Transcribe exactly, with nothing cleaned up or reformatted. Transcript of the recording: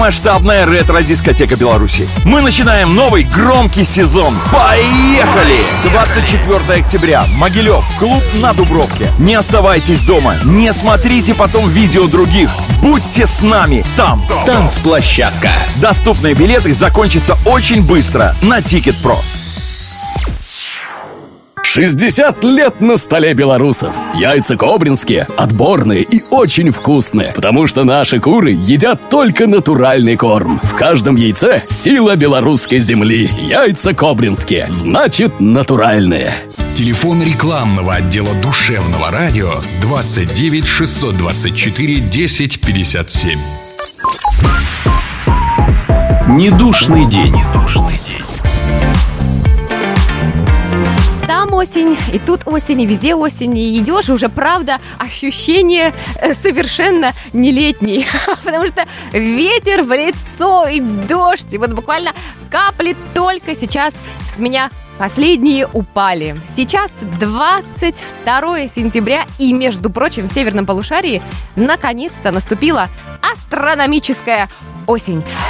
Масштабная ретро-дискотека Беларуси. Мы начинаем новый громкий сезон. Поехали! двадцать четвёртого октября. Могилев. Клуб на Дубровке. Не оставайтесь дома. Не смотрите потом видео других. Будьте с нами там. Танцплощадка. Доступные билеты закончатся очень быстро на Ticket.про. шестьдесят лет на столе белорусов. Яйца кобринские, отборные и очень вкусные, потому что наши куры едят только натуральный корм. В каждом яйце сила белорусской земли. Яйца кобринские, значит натуральные. Телефон рекламного отдела душевного радио двадцать девять шестьсот двадцать четыре десять пятьдесят семь. Недушный день. Там осень, и тут осень, и везде осень, и идешь, и уже, правда, ощущение совершенно не летнее, потому что ветер в лицо, и дождь, и вот буквально капли только сейчас с меня последние упали. Сейчас двадцать второго сентября, и, между прочим, в северном полушарии наконец-то наступила астрономическая осень.